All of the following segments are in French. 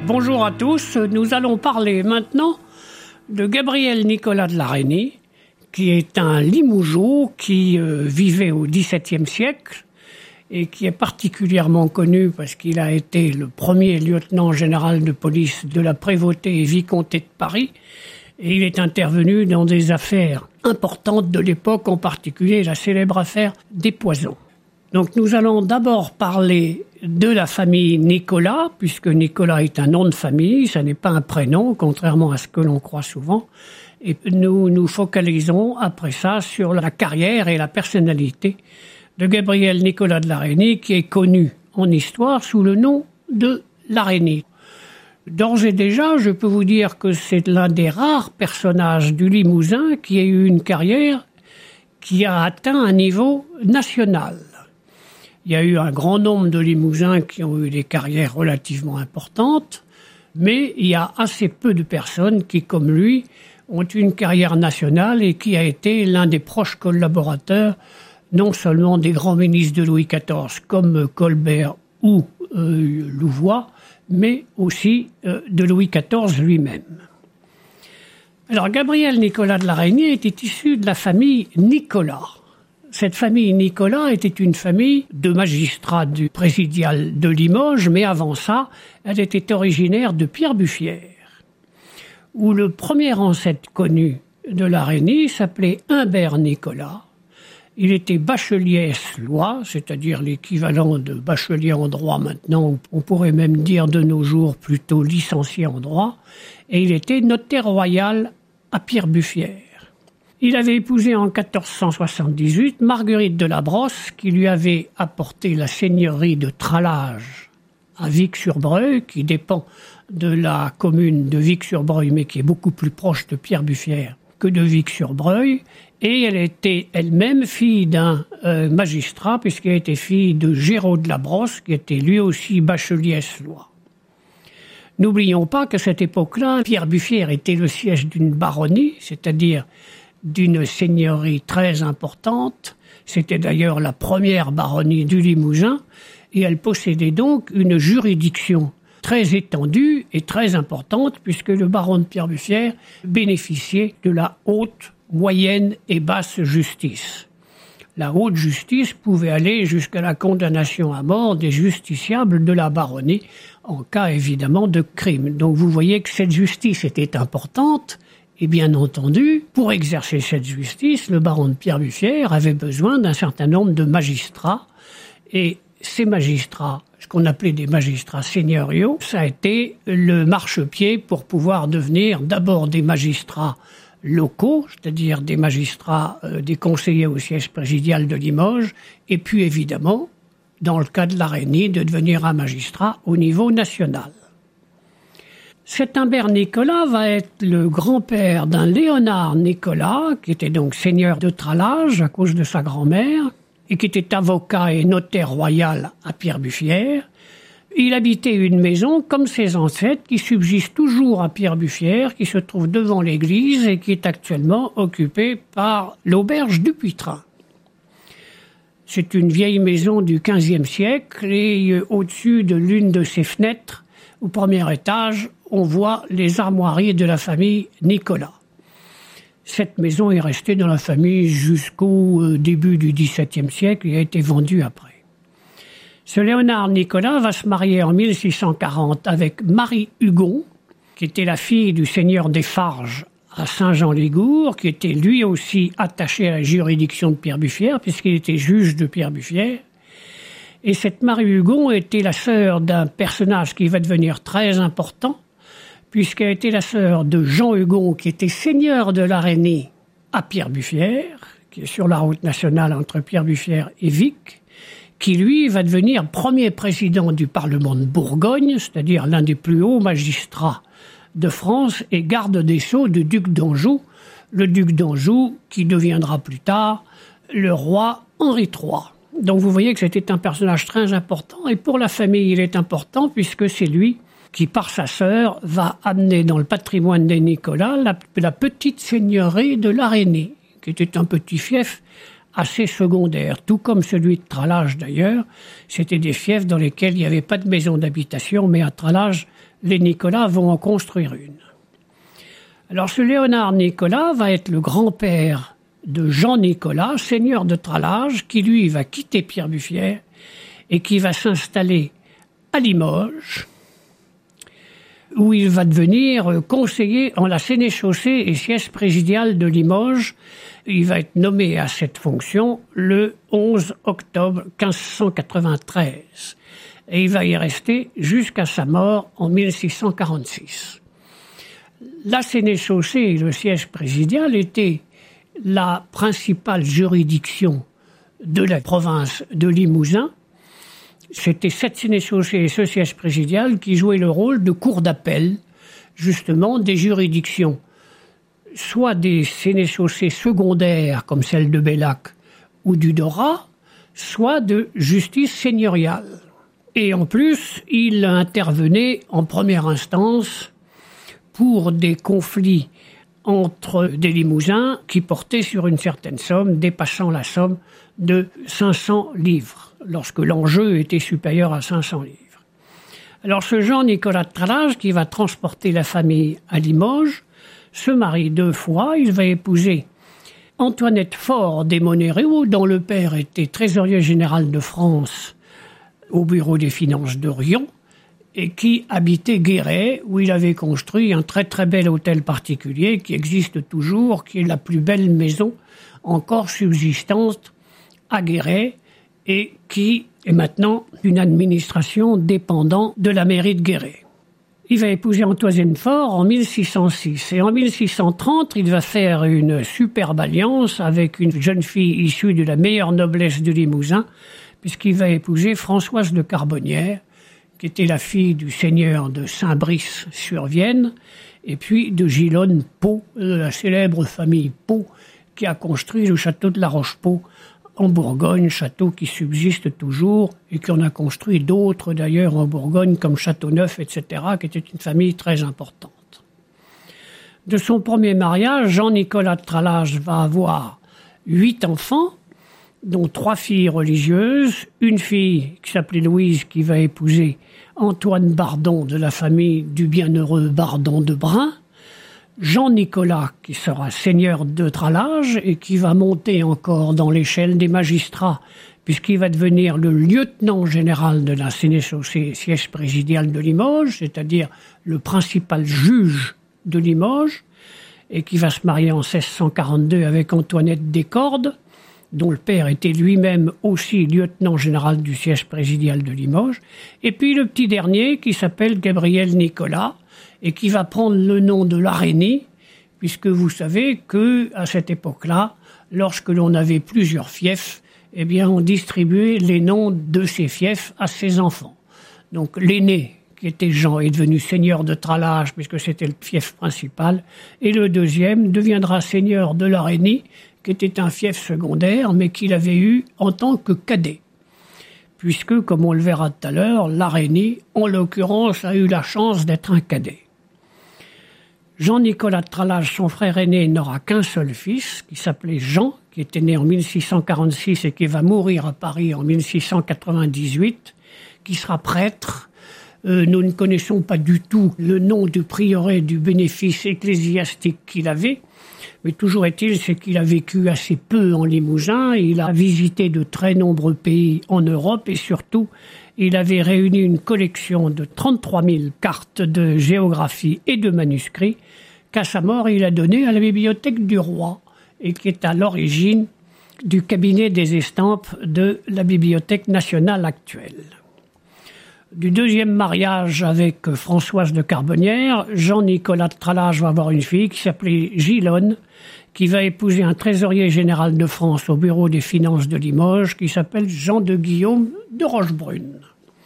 Bonjour à tous, nous allons parler maintenant de Gabriel Nicolas de la Reynie, qui est un Limougeaud qui vivait au XVIIe siècle et qui est particulièrement connu parce qu'il a été le premier lieutenant général de police de la prévôté et vicomté de Paris, et il est intervenu dans des affaires importantes de l'époque, en particulier la célèbre affaire des poisons. Donc nous allons d'abord parler de la famille Nicolas, puisque Nicolas est un nom de famille, ça n'est pas un prénom, contrairement à ce que l'on croit souvent. Et nous nous focalisons après ça sur la carrière et la personnalité de Gabriel Nicolas de la Reynie, qui est connu en histoire sous le nom de la Reynie. D'ores et déjà, je peux vous dire que c'est l'un des rares personnages du Limousin qui ait eu une carrière qui a atteint un niveau national. Il y a eu un grand nombre de Limousins qui ont eu des carrières relativement importantes, mais il y a assez peu de personnes qui, comme lui, ont une carrière nationale et qui a été l'un des proches collaborateurs, non seulement des grands ministres de Louis XIV, comme Colbert ou Louvois, mais aussi de Louis XIV lui-même. Alors, Gabriel Nicolas de la Reynie était issu de la famille Nicolas. Cette famille Nicolas était une famille de magistrats du présidial de Limoges, mais avant ça, elle était originaire de Pierre-Buffière, où le premier ancêtre connu de la Reynie s'appelait Humbert Nicolas. Il était bachelier loi, c'est-à-dire l'équivalent de bachelier en droit maintenant, on pourrait même dire de nos jours plutôt licencié en droit, et il était notaire royal à Pierre-Buffière. Il avait épousé en 1478 Marguerite de la Brosse, qui lui avait apporté la seigneurie de Tralage à Vic-sur-Breuil, qui dépend de la commune de Vic-sur-Breuil, mais qui est beaucoup plus proche de Pierre-Buffière que de Vic-sur-Breuil. Et elle était elle-même fille d'un magistrat, puisqu'elle était fille de Géraud de la Brosse, qui était lui aussi bachelier loi. N'oublions pas qu'à cette époque-là, Pierre-Buffière était le siège d'une baronnie, c'est-à-dire d'une seigneurie très importante. C'était d'ailleurs la première baronnie du Limousin, et elle possédait donc une juridiction très étendue et très importante, puisque le baron de Pierre-Buffière bénéficiait de la haute, moyenne et basse justice. La haute justice pouvait aller jusqu'à la condamnation à mort des justiciables de la baronnie, en cas évidemment de crime. Donc vous voyez que cette justice était importante. Et bien entendu, pour exercer cette justice, le baron de Pierre-Buffière avait besoin d'un certain nombre de magistrats. Et ces magistrats, ce qu'on appelait des magistrats seigneuriaux, ça a été le marchepied pour pouvoir devenir d'abord des magistrats locaux, c'est-à-dire des magistrats, des conseillers au siège présidial de Limoges, et puis évidemment, dans le cas de la Reynie, de devenir un magistrat au niveau national. Cet Humbert Nicolas va être le grand-père d'un Léonard Nicolas, qui était donc seigneur de Tralage à cause de sa grand-mère, et qui était avocat et notaire royal à Pierre-Buffière. Il habitait une maison, comme ses ancêtres, qui subsiste toujours à Pierre-Buffière, qui se trouve devant l'église et qui est actuellement occupée par l'auberge du Puitrin. C'est une vieille maison du XVe siècle et au-dessus de l'une de ses fenêtres, au premier étage, on voit les armoiries de la famille Nicolas. Cette maison est restée dans la famille jusqu'au début du XVIIe siècle et a été vendue après. Ce Léonard Nicolas va se marier en 1640 avec Marie Hugon, qui était la fille du seigneur des Farges à Saint-Jean-les-Gours, qui était lui aussi attaché à la juridiction de Pierre-Buffière, puisqu'il était juge de Pierre-Buffière. Et cette Marie Hugon était la sœur d'un personnage qui va devenir très important, puisqu'elle était la sœur de Jean Hugon, qui était seigneur de la Reynie à Pierre-Buffière, qui est sur la route nationale entre Pierre-Buffière et Vic, qui lui va devenir premier président du Parlement de Bourgogne, c'est-à-dire l'un des plus hauts magistrats de France et garde des sceaux du duc d'Anjou, le duc d'Anjou qui deviendra plus tard le roi Henri III. Donc vous voyez que c'était un personnage très important, et pour la famille il est important puisque c'est lui qui, par sa sœur, va amener dans le patrimoine des Nicolas la petite seigneurie de la Reynie, qui était un petit fief assez secondaires, tout comme celui de Tralage d'ailleurs. C'était des fiefs dans lesquels il n'y avait pas de maison d'habitation, mais à Tralage, les Nicolas vont en construire une. Alors ce Léonard Nicolas va être le grand-père de Jean Nicolas, seigneur de Tralage, qui lui va quitter Pierre-Buffière et qui va s'installer à Limoges, où il va devenir conseiller en la sénéchaussée et siège présidial de Limoges. Il va être nommé à cette fonction le 11 octobre 1593. Et il va y rester jusqu'à sa mort en 1646. La sénéchaussée et le siège présidial étaient la principale juridiction de la province de Limousin. C'était cette sénéchaussée et ce siège présidial qui jouaient le rôle de cour d'appel, justement, des juridictions, soit des sénéchaussées secondaires, comme celle de Bellac ou du Dorat, soit de justice seigneuriale. Et en plus, il intervenait en première instance pour des conflits entre des Limousins qui portaient sur une certaine somme, dépassant la somme de 500 livres, lorsque l'enjeu était supérieur à 500 livres. Alors ce Jean-Nicolas de Tralage, qui va transporter la famille à Limoges, se marie 2 fois. Il va épouser Antoinette Faure des Monéréaux, dont le père était trésorier général de France au bureau des finances de Riom, et qui habitait Guéret, où il avait construit un très très bel hôtel particulier qui existe toujours, qui est la plus belle maison encore subsistante à Guéret, et qui est maintenant une administration dépendant de la mairie de Guéret. Il va épouser Antoine Faure en 1606. Et en 1630, il va faire une superbe alliance avec une jeune fille issue de la meilleure noblesse du Limousin, puisqu'il va épouser Françoise de Carbonnières, qui était la fille du seigneur de Saint-Brice-sur-Vienne, et puis de Gilonne Pau, de la célèbre famille Pau, qui a construit le château de la Roche-Pau en Bourgogne, château qui subsiste toujours, et qui en a construit d'autres d'ailleurs en Bourgogne, comme Châteauneuf, etc., qui était une famille très importante. De son premier mariage, Jean-Nicolas de Tralage va avoir 8 enfants, dont 3 filles religieuses, une fille qui s'appelait Louise, qui va épouser Antoine Bardon de la famille du bienheureux Bardon de Brun, Jean-Nicolas, qui sera seigneur de Tralage et qui va monter encore dans l'échelle des magistrats, puisqu'il va devenir le lieutenant général de la sénéchaussée siège présidial de Limoges, c'est-à-dire le principal juge de Limoges, et qui va se marier en 1642 avec Antoinette Descordes, dont le père était lui-même aussi lieutenant général du siège présidial de Limoges, et puis le petit dernier qui s'appelle Gabriel Nicolas, et qui va prendre le nom de Larénie, puisque vous savez que à cette époque-là, lorsque l'on avait plusieurs fiefs, eh bien on distribuait les noms de ces fiefs à ses enfants. Donc l'aîné, qui était Jean, est devenu seigneur de Tralage, puisque c'était le fief principal, et le deuxième deviendra seigneur de Larénie, qui était un fief secondaire, mais qu'il avait eu en tant que cadet. Puisque, comme on le verra tout à l'heure, Larénie, en l'occurrence, a eu la chance d'être un cadet. Jean-Nicolas de Tralage, son frère aîné, n'aura qu'un seul fils, qui s'appelait Jean, qui était né en 1646 et qui va mourir à Paris en 1698, qui sera prêtre. Nous ne connaissons pas du tout le nom du prieuré du bénéfice ecclésiastique qu'il avait, mais toujours est-il, c'est qu'il a vécu assez peu en Limousin, il a visité de très nombreux pays en Europe et surtout, il avait réuni une collection de 33 000 cartes de géographie et de manuscrits qu'à sa mort, il a donné à la bibliothèque du roi et qui est à l'origine du cabinet des estampes de la Bibliothèque nationale actuelle. Du deuxième mariage avec Françoise de Carbonnières, Jean-Nicolas de Tralage va avoir une fille qui s'appelait Gilonne, qui va épouser un trésorier général de France au bureau des finances de Limoges, qui s'appelle Jean de Guillaume de Rochebrune.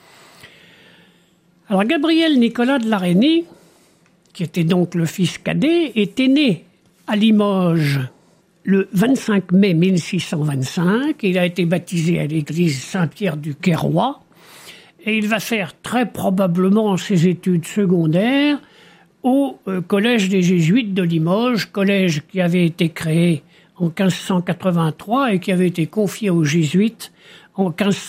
Alors Gabriel Nicolas de Larénie, qui était donc le fils cadet, était né à Limoges le 25 mai 1625. Il a été baptisé à l'église Saint-Pierre du Queyroy. Et il va faire très probablement ses études secondaires au Collège des Jésuites de Limoges, collège qui avait été créé en 1583 et qui avait été confié aux jésuites en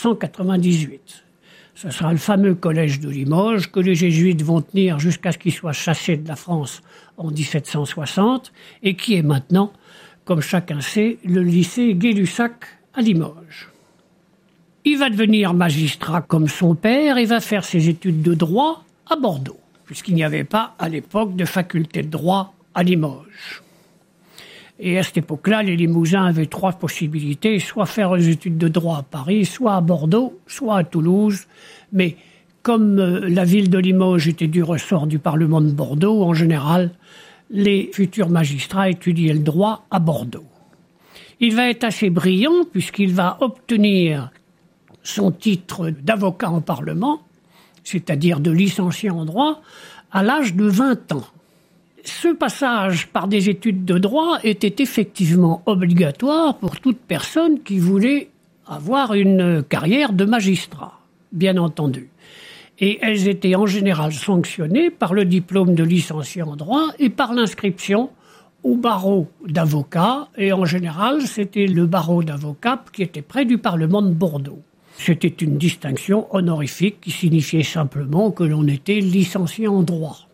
1598. Ce sera le fameux collège de Limoges que les jésuites vont tenir jusqu'à ce qu'ils soient chassés de la France en 1760 et qui est maintenant, comme chacun sait, le lycée Gay-Lussac à Limoges. Il va devenir magistrat comme son père et va faire ses études de droit à Bordeaux, puisqu'il n'y avait pas à l'époque de faculté de droit à Limoges. Et à cette époque-là, les Limousins avaient trois possibilités, soit faire les études de droit à Paris, soit à Bordeaux, soit à Toulouse. Mais comme la ville de Limoges était du ressort du Parlement de Bordeaux, en général, les futurs magistrats étudiaient le droit à Bordeaux. Il va être assez brillant puisqu'il va obtenir son titre d'avocat en Parlement, c'est-à-dire de licencié en droit, à l'âge de 20 ans. Ce passage par des études de droit était effectivement obligatoire pour toute personne qui voulait avoir une carrière de magistrat, bien entendu. Et elles étaient en général sanctionnées par le diplôme de licencié en droit et par l'inscription au barreau d'avocat. Et en général, c'était le barreau d'avocat qui était près du Parlement de Bordeaux. C'était une distinction honorifique qui signifiait simplement que l'on était licencié en droit.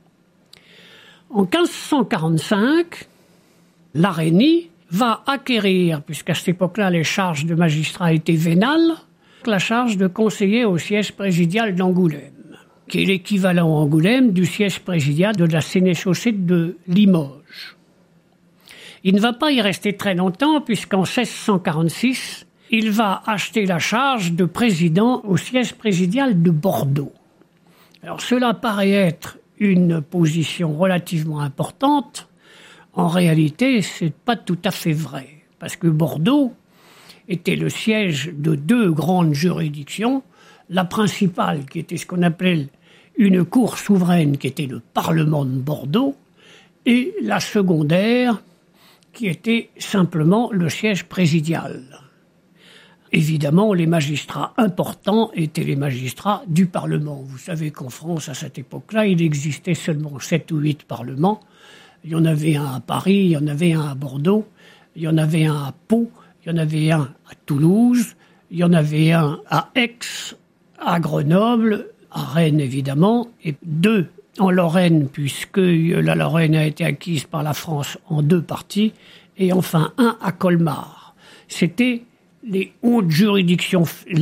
En 1545, l'Arénie va acquérir, puisqu'à cette époque-là les charges de magistrat étaient vénales, la charge de conseiller au siège présidial d'Angoulême, qui est l'équivalent à Angoulême du siège présidial de la sénéchaussée de Limoges. Il ne va pas y rester très longtemps, puisqu'en 1646, il va acheter la charge de président au siège présidial de Bordeaux. Alors cela paraît être une position relativement importante. En réalité, c'est pas tout à fait vrai, parce que Bordeaux était le siège de deux grandes juridictions, la principale qui était ce qu'on appelait une cour souveraine qui était le Parlement de Bordeaux, et la secondaire qui était simplement le siège présidial. Évidemment, les magistrats importants étaient les magistrats du Parlement. Vous savez qu'en France, à cette époque-là, il existait seulement 7 ou 8 parlements. Il y en avait un à Paris, il y en avait un à Bordeaux, il y en avait un à Pau, il y en avait un à Toulouse, il y en avait un à Aix, à Grenoble, à Rennes évidemment, et 2 en Lorraine, puisque la Lorraine a été acquise par la France en 2 parties, et enfin un à Colmar. C'était les hautes juridictions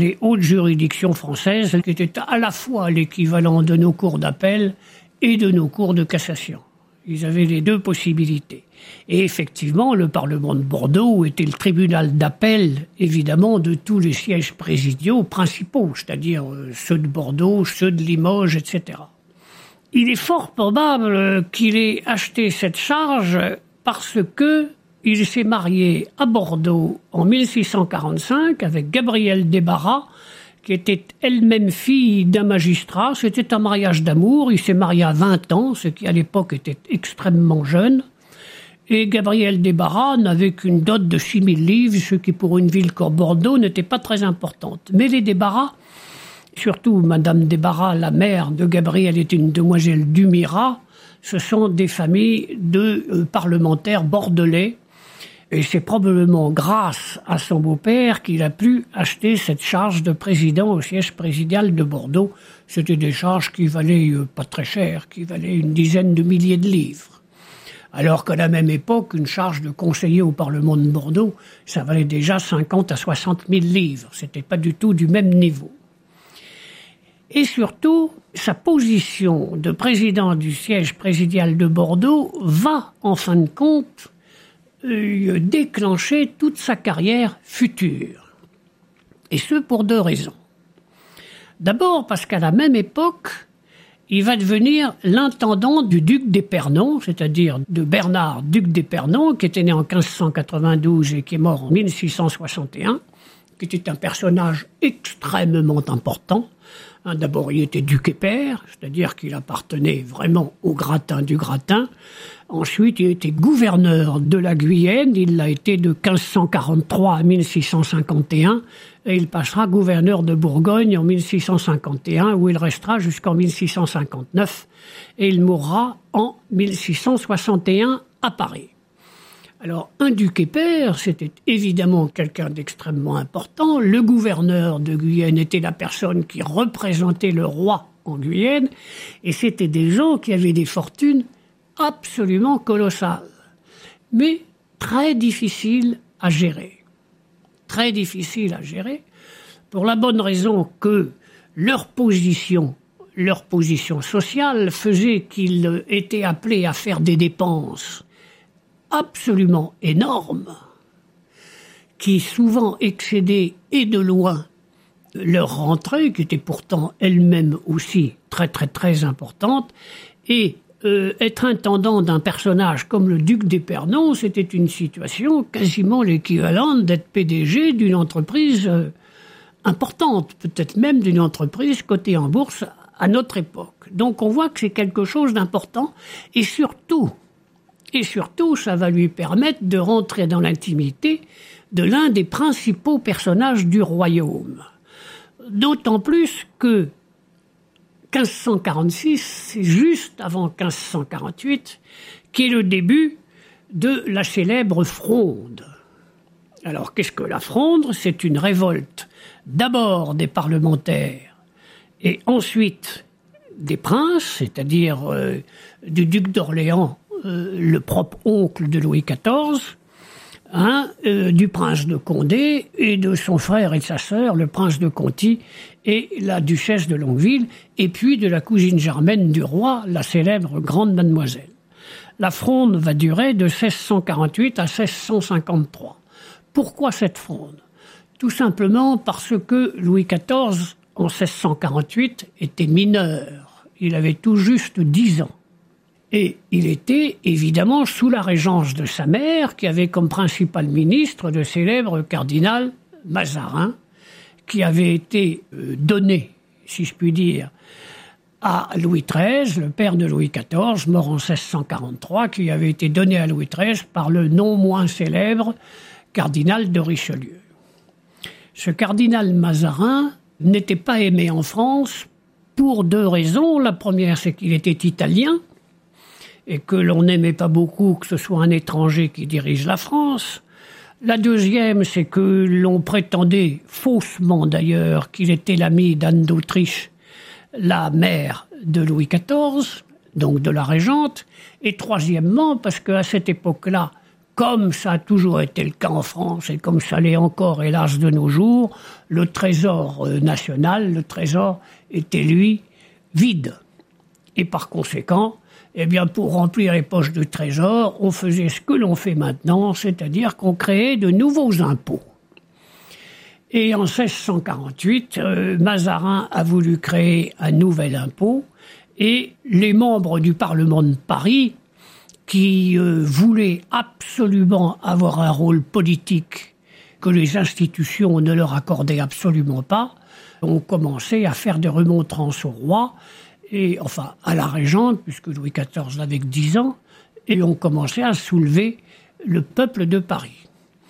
françaises, qui étaient à la fois l'équivalent de nos cours d'appel et de nos cours de cassation. Ils avaient les 2 possibilités. Et effectivement, le Parlement de Bordeaux était le tribunal d'appel, évidemment, de tous les sièges présidiaux principaux, c'est-à-dire ceux de Bordeaux, ceux de Limoges, etc. Il est fort probable qu'il ait acheté cette charge parce que il s'est marié à Bordeaux en 1645 avec Gabrielle Desbarras, qui était elle-même fille d'un magistrat. C'était un mariage d'amour. Il s'est marié à 20 ans, ce qui à l'époque était extrêmement jeune. Et Gabrielle Desbarras n'avait qu'une dot de 6 000 livres, ce qui pour une ville comme Bordeaux n'était pas très importante. Mais les Desbarras, surtout Madame Desbarras, la mère de Gabrielle, était une demoiselle d'Umira. Ce sont des familles de parlementaires bordelais. Et c'est probablement grâce à son beau-père qu'il a pu acheter cette charge de président au siège présidial de Bordeaux. C'était des charges qui valaient pas très cher, qui valaient une dizaine de milliers de livres. Alors qu'à la même époque, une charge de conseiller au Parlement de Bordeaux, ça valait déjà 50 à 60 000 livres. C'était pas du tout du même niveau. Et surtout, sa position de président du siège présidial de Bordeaux va, en fin de compte, déclencher toute sa carrière future. Et ce pour 2 raisons. D'abord parce qu'à la même époque, il va devenir l'intendant du duc d'Épernon, c'est-à-dire de Bernard, duc d'Épernon, qui était né en 1592 et qui est mort en 1661, qui était un personnage extrêmement important. D'abord, il était duc et pair, c'est-à-dire qu'il appartenait vraiment au gratin du gratin. Ensuite, il était gouverneur de la Guyenne. Il l'a été de 1543 à 1651. Et il passera gouverneur de Bourgogne en 1651, où il restera jusqu'en 1659. Et il mourra en 1661 à Paris. Alors, un duc et pair, c'était évidemment quelqu'un d'extrêmement important. Le gouverneur de Guyenne était la personne qui représentait le roi en Guyenne, et c'était des gens qui avaient des fortunes absolument colossales, mais très difficiles à gérer. Très difficiles à gérer, pour la bonne raison que leur position sociale faisait qu'ils étaient appelés à faire des dépenses absolument énormes, qui souvent excédaient et de loin leur rentrée, qui était pourtant elle-même aussi très très très importante, et être intendant d'un personnage comme le duc d'Épernon, c'était une situation quasiment l'équivalent d'être PDG d'une entreprise importante, peut-être même d'une entreprise cotée en bourse à notre époque. Donc on voit que c'est quelque chose d'important, et surtout, ça va lui permettre de rentrer dans l'intimité de l'un des principaux personnages du royaume. D'autant plus que 1546, c'est juste avant 1548, qui est le début de la célèbre Fronde. Alors, qu'est-ce que la Fronde ? C'est une révolte d'abord des parlementaires et ensuite des princes, c'est-à-dire du duc d'Orléans, le propre oncle de Louis XIV, du prince de Condé et de son frère et de sa sœur, le prince de Conti et la duchesse de Longueville, et puis de la cousine germaine du roi, la célèbre grande mademoiselle. La Fronde va durer de 1648 à 1653. Pourquoi cette Fronde ? Tout simplement parce que Louis XIV, en 1648, était mineur. Il avait tout juste 10 ans. Et il était évidemment sous la régence de sa mère, qui avait comme principal ministre le célèbre cardinal Mazarin, qui avait été donné, si je puis dire, à Louis XIII, le père de Louis XIV, mort en 1643, qui avait été donné à Louis XIII par le non moins célèbre cardinal de Richelieu. Ce cardinal Mazarin n'était pas aimé en France pour 2 raisons. La première, c'est qu'il était italien, et que l'on n'aimait pas beaucoup que ce soit un étranger qui dirige la France. La deuxième, c'est que l'on prétendait, faussement d'ailleurs, qu'il était l'ami d'Anne d'Autriche, la mère de Louis XIV, donc de la régente. Et troisièmement, parce qu'à cette époque-là, comme ça a toujours été le cas en France, et comme ça l'est encore, hélas, de nos jours, le trésor national, le trésor était, lui, vide. Et par conséquent, eh bien, pour remplir les poches de trésor, on faisait ce que l'on fait maintenant, c'est-à-dire qu'on créait de nouveaux impôts. Et en 1648, Mazarin a voulu créer un nouvel impôt, et les membres du Parlement de Paris, qui voulaient absolument avoir un rôle politique que les institutions ne leur accordaient absolument pas, ont commencé à faire des remontrances au roi, et enfin à la régente, puisque Louis XIV n'avait que 10 ans, et ont commencé à soulever le peuple de Paris.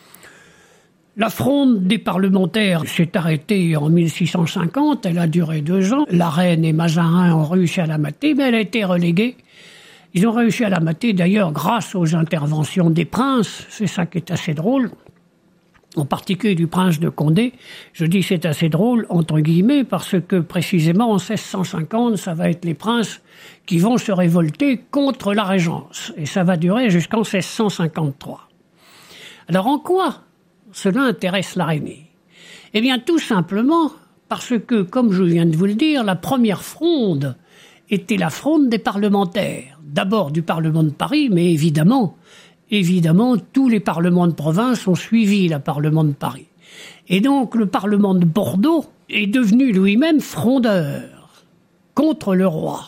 La Fronde des parlementaires s'est arrêtée en 1650, elle a duré 2 ans. La reine et Mazarin ont réussi à la mater, mais elle a été reléguée. Ils ont réussi à la mater d'ailleurs grâce aux interventions des princes, c'est ça qui est assez drôle. En particulier du prince de Condé. Je dis c'est assez drôle, entre guillemets, parce que précisément en 1650, ça va être les princes qui vont se révolter contre la régence. Et ça va durer jusqu'en 1653. Alors en quoi cela intéresse la Rhénanie ? Eh bien tout simplement parce que, comme je viens de vous le dire, la première fronde était la fronde des parlementaires. D'abord du Parlement de Paris, mais évidemment, tous les parlements de province ont suivi le Parlement de Paris. Et donc, le Parlement de Bordeaux est devenu lui-même frondeur contre le roi.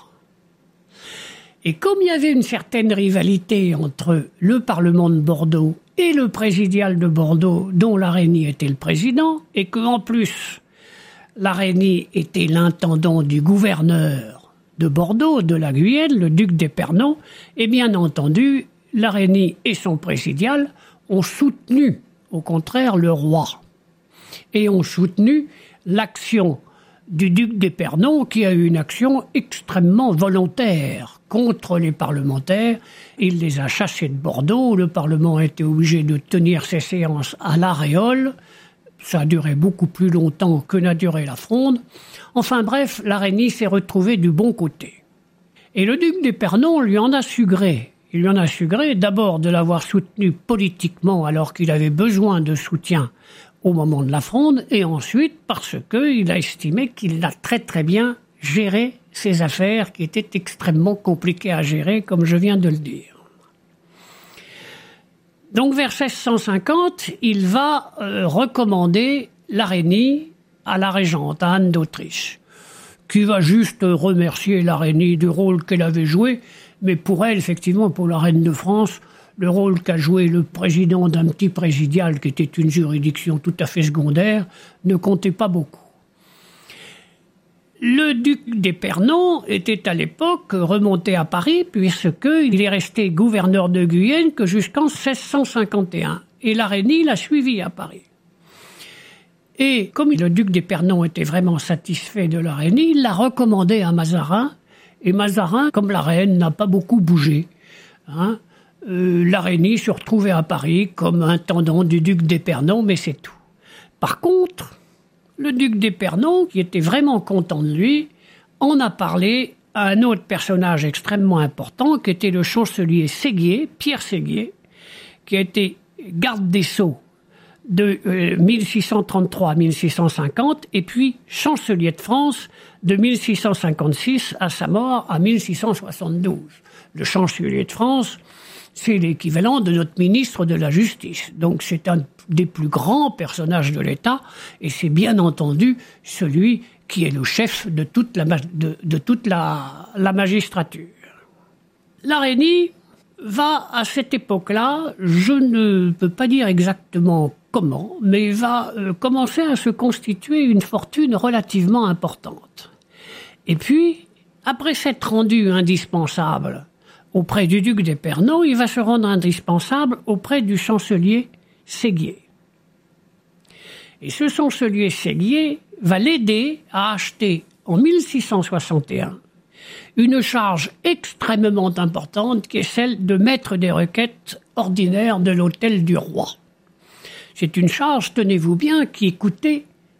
Et comme il y avait une certaine rivalité entre le Parlement de Bordeaux et le présidial de Bordeaux, dont la Rhénanie était le président, et qu'en plus, la Rhénanie était l'intendant du gouverneur de Bordeaux, de la Guyenne, le duc d'Épernon, et bien entendu, la Rhénanie et son présidial ont soutenu, au contraire, le roi. Et ont soutenu l'action du duc d'Épernon qui a eu une action extrêmement volontaire contre les parlementaires. Il les a chassés de Bordeaux. Le Parlement a été obligé de tenir ses séances à l'Aréole. Ça a duré beaucoup plus longtemps que n'a duré la Fronde. Enfin bref, la Rhénie s'est retrouvée du bon côté. Et le duc d'Épernon lui en a su gré. Il lui en a su gré d'abord de l'avoir soutenu politiquement alors qu'il avait besoin de soutien au moment de la Fronde, et ensuite parce qu'il a estimé qu'il a très très bien géré ses affaires qui étaient extrêmement compliquées à gérer, comme je viens de le dire. Donc vers 1650, il va recommander la Rhénie à la régente, à Anne d'Autriche, qui va juste remercier la Rhénie du rôle qu'elle avait joué, mais pour elle, effectivement, pour la reine de France, le rôle qu'a joué le président d'un petit présidial, qui était une juridiction tout à fait secondaire, ne comptait pas beaucoup. Le duc d'Épernon était à l'époque remonté à Paris, puisqu'il est resté gouverneur de Guyenne que jusqu'en 1651. Et la Rhénie l'a suivi à Paris. Et comme le duc d'Épernon était vraiment satisfait de la Rhénie, il l'a recommandé à Mazarin. Et Mazarin, comme la reine, n'a pas beaucoup bougé. La Rhénie se retrouvait à Paris comme intendant du duc d'Épernon, mais c'est tout. Par contre, le duc d'Épernon, qui était vraiment content de lui, en a parlé à un autre personnage extrêmement important, qui était le chancelier Séguier, Pierre Séguier, qui a été garde des Sceaux de 1633 à 1650, et puis chancelier de France de 1656 à sa mort à 1672. Le chancelier de France, c'est l'équivalent de notre ministre de la Justice. Donc c'est un des plus grands personnages de l'État, et c'est bien entendu celui qui est le chef de toute la magistrature. La Rhénie va, à cette époque-là, je ne peux pas dire exactement comment, mais va commencer à se constituer une fortune relativement importante. Et puis, après s'être rendu indispensable auprès du duc d'Épernon, il va se rendre indispensable auprès du chancelier Séguier. Et ce chancelier Séguier va l'aider à acheter en 1661 une charge extrêmement importante qui est celle de maître des requêtes ordinaires de l'hôtel du roi. C'est une charge, tenez-vous bien, qui coûtait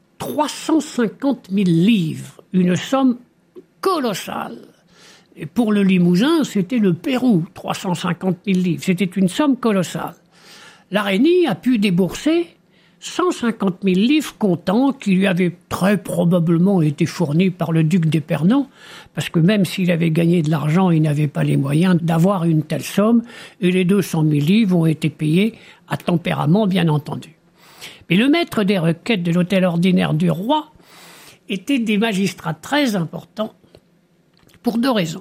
350 000 livres, une somme colossale. Et pour le Limousin, c'était le Pérou, 350 000 livres. C'était une somme colossale. La Rhénie a pu débourser 150 000 livres comptants qui lui avaient très probablement été fournis par le duc d'Épernon, parce que même s'il avait gagné de l'argent, il n'avait pas les moyens d'avoir une telle somme, et les 200 000 livres ont été payés à tempérament, bien entendu. Mais le maître des requêtes de l'hôtel ordinaire du roi était des magistrats très importants, pour deux raisons.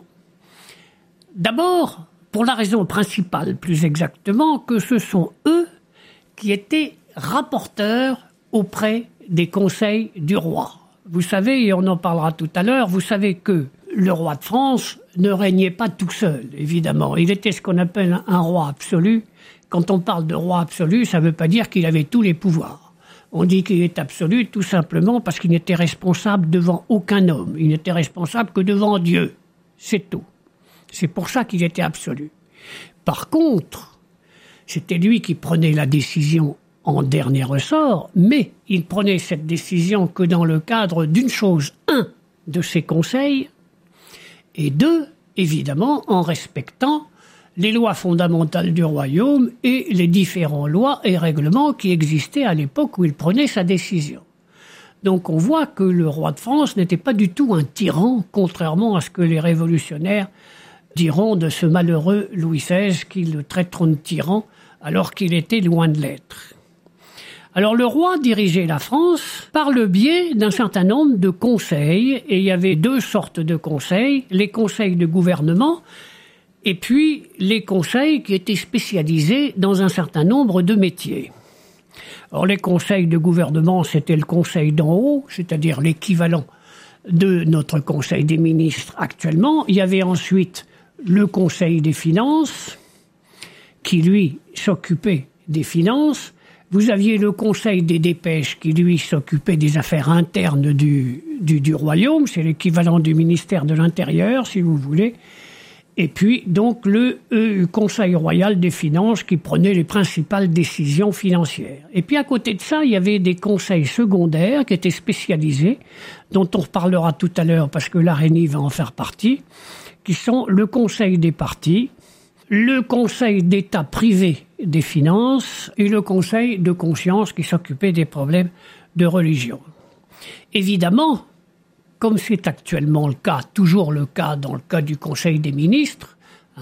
D'abord, pour la raison principale, plus exactement, que ce sont eux qui étaient rapporteurs auprès des conseils du roi. Vous savez, et on en parlera tout à l'heure, vous savez que le roi de France ne régnait pas tout seul, évidemment. Il était ce qu'on appelle un roi absolu. Quand on parle de roi absolu, ça ne veut pas dire qu'il avait tous les pouvoirs. On dit qu'il est absolu tout simplement parce qu'il n'était responsable devant aucun homme. Il n'était responsable que devant Dieu. C'est tout. C'est pour ça qu'il était absolu. Par contre, c'était lui qui prenait la décision en dernier ressort, mais il prenait cette décision que dans le cadre d'une chose, un, de ses conseils, et deux, évidemment, en respectant les lois fondamentales du royaume et les différentes lois et règlements qui existaient à l'époque où il prenait sa décision. Donc on voit que le roi de France n'était pas du tout un tyran, contrairement à ce que les révolutionnaires diront de ce malheureux Louis XVI, qui le traiteront de tyran, alors qu'il était loin de l'être. Alors le roi dirigeait la France par le biais d'un certain nombre de conseils, et il y avait deux sortes de conseils, les conseils de gouvernement, et puis les conseils qui étaient spécialisés dans un certain nombre de métiers. Alors les conseils de gouvernement, c'était le conseil d'en haut, c'est-à-dire l'équivalent de notre conseil des ministres actuellement. Il y avait ensuite le conseil des finances, qui lui s'occupait des finances. Vous aviez le Conseil des dépêches qui, lui, s'occupait des affaires internes du royaume. C'est l'équivalent du ministère de l'Intérieur, si vous voulez. Et puis, donc, le Conseil royal des finances qui prenait les principales décisions financières. Et puis, à côté de ça, il y avait des conseils secondaires qui étaient spécialisés, dont on reparlera tout à l'heure parce que l'ARENI va en faire partie, qui sont le Conseil des partis, le Conseil d'État privé des finances et le Conseil de conscience qui s'occupait des problèmes de religion. Évidemment, comme c'est actuellement le cas, toujours le cas dans le cas du Conseil des ministres,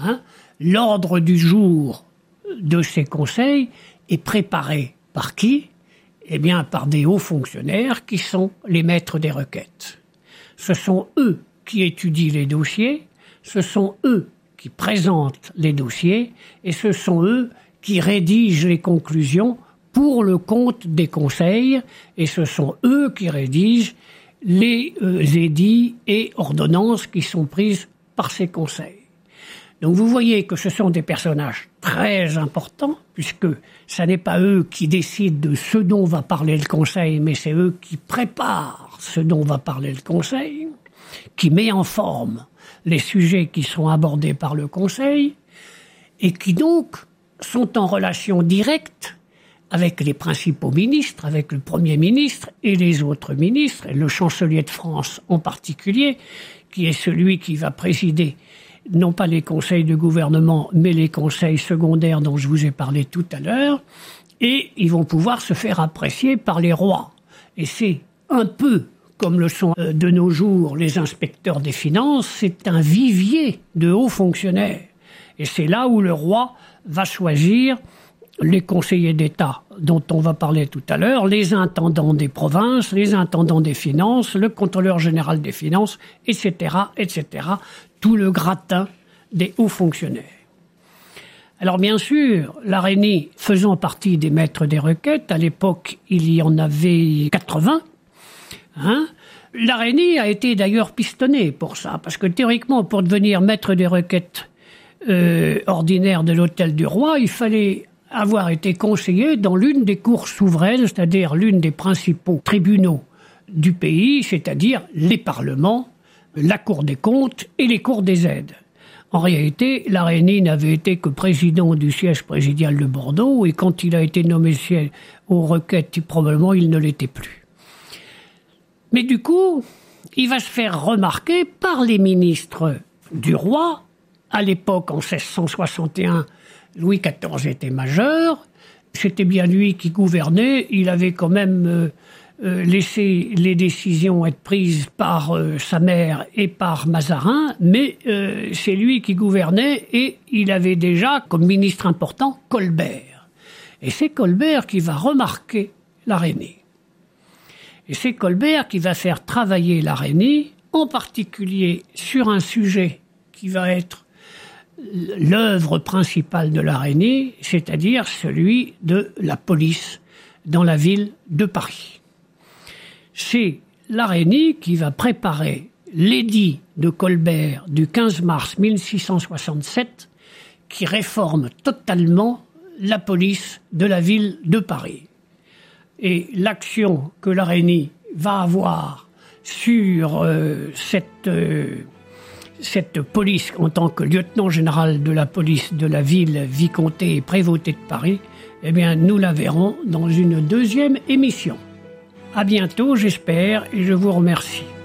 l'ordre du jour de ces conseils est préparé par qui ? Eh bien, par des hauts fonctionnaires qui sont les maîtres des requêtes. Ce sont eux qui étudient les dossiers, ce sont eux qui présentent les dossiers et ce sont eux qui rédigent les conclusions pour le compte des conseils et ce sont eux qui rédigent les édits et ordonnances qui sont prises par ces conseils. Donc vous voyez que ce sont des personnages très importants, puisque ce n'est pas eux qui décident de ce dont va parler le conseil, mais c'est eux qui préparent ce dont va parler le conseil, qui met en forme les sujets qui seront abordés par le conseil, et qui donc sont en relation directe avec les principaux ministres, avec le Premier ministre et les autres ministres, et le chancelier de France en particulier, qui est celui qui va présider non pas les conseils de gouvernement, mais les conseils secondaires dont je vous ai parlé tout à l'heure, et ils vont pouvoir se faire apprécier par les rois. Et c'est un peu comme le sont de nos jours les inspecteurs des finances, c'est un vivier de hauts fonctionnaires. Et c'est là où le roi va choisir les conseillers d'État dont on va parler tout à l'heure, les intendants des provinces, les intendants des finances, le contrôleur général des finances, etc., etc., tout le gratin des hauts fonctionnaires. Alors bien sûr, l'ARENI faisant partie des maîtres des requêtes, à l'époque il y en avait 80, l'ARENI a été d'ailleurs pistonnée pour ça, parce que théoriquement pour devenir maître des requêtes ordinaires de l'hôtel du roi, il fallait avoir été conseiller dans l'une des cours souveraines, c'est-à-dire l'une des principaux tribunaux du pays, c'est-à-dire les parlements, la Cour des comptes et les cours des aides. En réalité, l'ARENI n'avait été que président du siège présidial de Bordeaux, et quand il a été nommé aux requêtes, probablement il ne l'était plus. Mais du coup, il va se faire remarquer par les ministres du roi. À l'époque, en 1661, Louis XIV était majeur, c'était bien lui qui gouvernait, il avait quand même laissé les décisions être prises par sa mère et par Mazarin, mais c'est lui qui gouvernait et il avait déjà comme ministre important Colbert. Et c'est Colbert qui va remarquer l'ARENI. Et c'est Colbert qui va faire travailler l'ARENI, en particulier sur un sujet qui va être l'œuvre principale de l'ARENI, c'est-à-dire celui de la police dans la ville de Paris. C'est l'ARENI qui va préparer l'édit de Colbert du 15 mars 1667 qui réforme totalement la police de la ville de Paris. Et l'action que l'ARENI va avoir sur cette police en tant que lieutenant général de la police de la ville, vicomté et prévôté de Paris, eh bien, nous la verrons dans une deuxième émission. À bientôt, j'espère, et je vous remercie.